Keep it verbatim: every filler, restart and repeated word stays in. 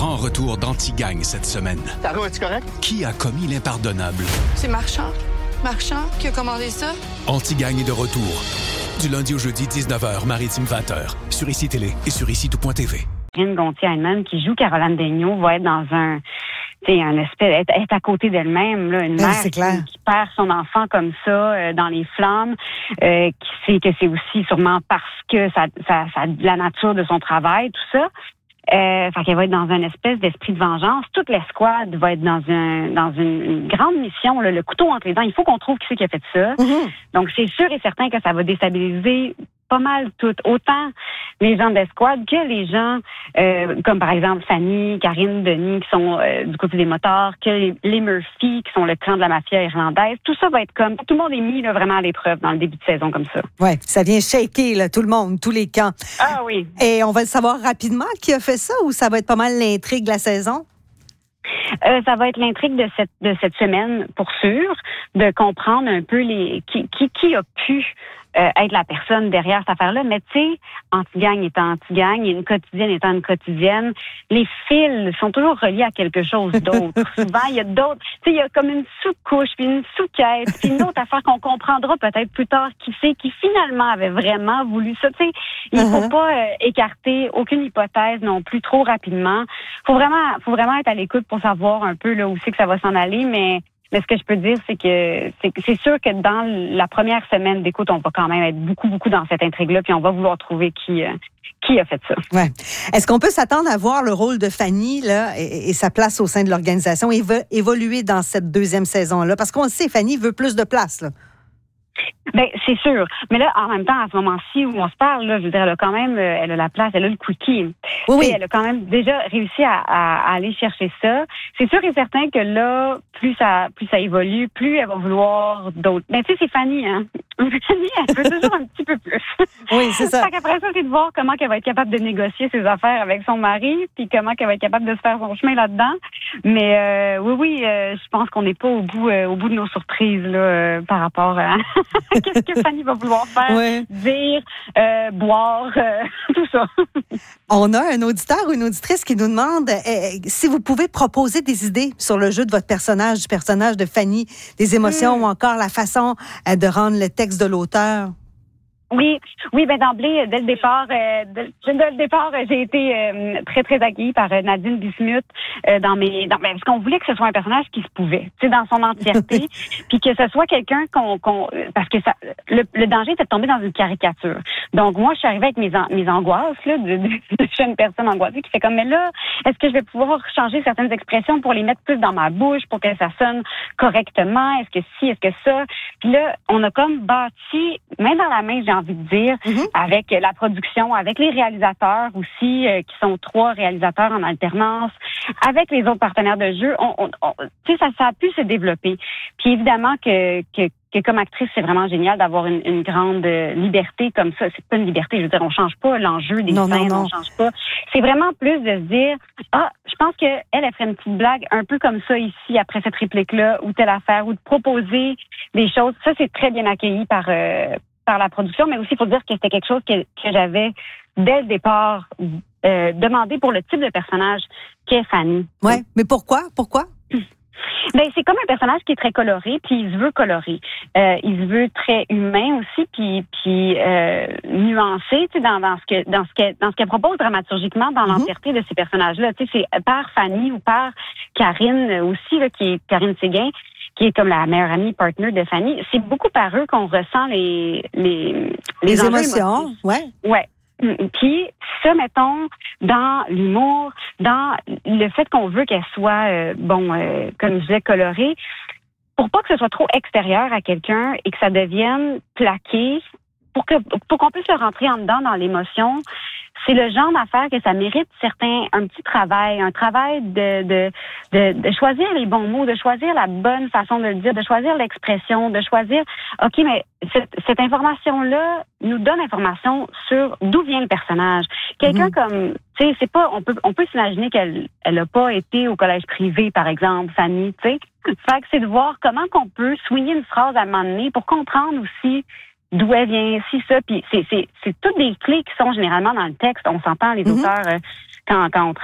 grand retour d'Antigagne cette semaine. Taro, es-tu correct? Qui a commis l'impardonnable? C'est Marchand. Marchand qui a commandé ça. Antigagne est de retour. Du lundi au jeudi, dix-neuf heures, Maritime vingt heures. Sur Ici Télé et sur ici tout point t v. Karine Gontier-Heinemann, qui joue Caroline Daigneault, va être dans un... C'est un espèce, être, être à côté d'elle-même, là, une ben, mère qui, qui perd son enfant comme ça euh, dans les flammes, euh, qui sait que c'est aussi sûrement parce que ça, ça, ça, la nature de son travail, tout ça. Euh, fait qu'elle va être dans une espèce d'esprit de vengeance. Toute l'escouade va être dans un dans une, une grande mission, là, le couteau entre les dents. Il faut qu'on trouve qui c'est qui a fait ça. Mm-hmm. Donc c'est sûr et certain que ça va déstabiliser pas mal tout, autant les gens de l'escouade que les gens euh, comme par exemple Fanny, Karine, Denis qui sont euh, du côté des motards, que les, les Murphy qui sont le clan de la mafia irlandaise. Tout ça va être comme tout le monde est mis là, vraiment à l'épreuve dans le début de saison comme ça. Ouais, ça vient shaker là, tout le monde, tous les camps. Ah oui. Et on va le savoir rapidement qui a fait ça ou ça va être pas mal l'intrigue de la saison? Euh, ça va être l'intrigue de cette de cette semaine pour sûr, de comprendre un peu les qui qui, qui a pu Euh, être la personne derrière cette affaire-là. Mais tu sais, Antigagne étant Antigagne, et une quotidienne étant une quotidienne, les fils sont toujours reliés à quelque chose d'autre. Souvent, il y a d'autres... Tu sais, il y a comme une sous-couche, puis une sous-caisse, puis une autre affaire qu'on comprendra peut-être plus tard qui c'est, qui finalement avait vraiment voulu ça. Tu sais, il uh-huh. faut pas euh, écarter aucune hypothèse non plus trop rapidement. Faut vraiment, faut vraiment être à l'écoute pour savoir un peu là où c'est que ça va s'en aller, mais... Mais ce que je peux dire, c'est que c'est, c'est sûr que dans la première semaine d'écoute, on va quand même être beaucoup, beaucoup dans cette intrigue-là, puis on va vouloir trouver qui euh, qui a fait ça. Ouais. Est-ce qu'on peut s'attendre à voir le rôle de Fanny là et, et sa place au sein de l'organisation et veut évoluer dans cette deuxième saison-là? Parce qu'on le sait, Fanny veut plus de place, là. Ben c'est sûr, mais là en même temps à ce moment-ci où on se parle là, je veux dire elle a quand même euh, elle a la place, elle a le quickie. Oui, oui. Elle a quand même déjà réussi à, à, à aller chercher ça. C'est sûr et certain que là plus ça plus ça évolue, plus elle va vouloir d'autres. Ben tu sais c'est Fanny hein. Fanny elle veut toujours un petit peu plus. Oui, c'est ça. Fait qu'après ça c'est de voir comment elle va être capable de négocier ses affaires avec son mari, puis comment elle va être capable de se faire son chemin là-dedans. Mais euh, oui oui, euh, je pense qu'on n'est pas au bout euh, au bout de nos surprises là euh, par rapport à qu'est-ce que Fanny va vouloir faire, ouais. dire, euh, boire, euh, tout ça. On a un auditeur ou une auditrice qui nous demande euh, si vous pouvez proposer des idées sur le jeu de votre personnage, du personnage de Fanny, des émotions mmh. ou encore la façon euh, de rendre le texte de l'auteur. Oui, oui, ben d'emblée, dès le départ, euh, dès, dès le départ, j'ai été euh, très très accueillie par euh, Nadine Bismuth euh, dans mes, dans, ben, parce qu'on voulait que ce soit un personnage qui se pouvait, tu sais, dans son entièreté, puis que ce soit quelqu'un qu'on, qu'on, parce que ça, le, le danger c'est de tomber dans une caricature. Donc moi, je suis arrivée avec mes an, mes angoisses là, de, de, de jeune personne angoissée qui fait comme, mais là, est-ce que je vais pouvoir changer certaines expressions pour les mettre plus dans ma bouche, pour que ça sonne correctement? Est-ce que si, est-ce que ça? Puis là, on a comme bâti, main dans la main, j'ai envie de dire, mm-hmm. avec la production, avec les réalisateurs aussi, euh, qui sont trois réalisateurs en alternance, avec les autres partenaires de jeu, on, on, on, tu sais, ça, ça a pu se développer. Puis évidemment que, que, que comme actrice, c'est vraiment génial d'avoir une, une grande liberté comme ça. C'est pas une liberté, je veux dire, on change pas l'enjeu des non, scènes, non, non. on change pas. C'est vraiment plus de se dire, ah, je pense que elle, elle ferait une petite blague un peu comme ça ici, après cette réplique-là, ou telle affaire, ou de proposer des choses. Ça, c'est très bien accueilli par... Euh, par la production, mais aussi il faut dire que c'était quelque chose que, que j'avais dès le départ euh, demandé pour le type de personnage qu'est Fanny. Ouais, mais pourquoi? Pourquoi? Ben c'est comme un personnage qui est très coloré, puis il se veut coloré. Euh, il se veut très humain aussi, puis puis euh, nuancé, tu sais, dans, dans ce que dans ce qu'elle dans ce qu'elle propose dramaturgiquement dans mm-hmm. l'entièreté de ces personnages-là. Tu sais, c'est par Fanny ou par Karine aussi, là, qui est Karine Séguin, qui est comme la meilleure amie, partner de Fanny. C'est beaucoup par eux qu'on ressent les les les, les émotions, ouais. Ouais. Puis ça, mettons, dans l'humour, dans le fait qu'on veut qu'elle soit, euh, bon, euh, comme je disais, colorée, pour pas que ce soit trop extérieur à quelqu'un et que ça devienne plaqué, pour que pour qu'on puisse le rentrer en dedans dans l'émotion, c'est le genre d'affaire que ça mérite certains un petit travail, un travail de, de de de choisir les bons mots, de choisir la bonne façon de le dire, de choisir l'expression, de choisir OK, mais cette, cette information-là nous donne information sur d'où vient le personnage. Quelqu'un mmh. comme tu sais, c'est pas on peut on peut s'imaginer qu'elle elle a pas été au collège privé par exemple, Fanny, tu sais. Fait que c'est de voir comment qu'on peut soigner une phrase à un moment donné pour comprendre aussi d'où elle vient, si ça, puis c'est, c'est, c'est toutes des clés qui sont généralement dans le texte. On s'entend, les mm-hmm. auteurs, euh, quand, quand on travaille